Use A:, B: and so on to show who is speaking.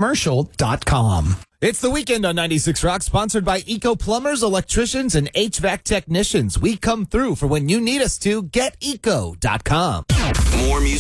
A: Commercial.com.
B: It's the weekend on 96 Rock, sponsored by Eco Plumbers, Electricians, and HVAC Technicians. We come through for when you need us to. GetEco.com.
C: More music.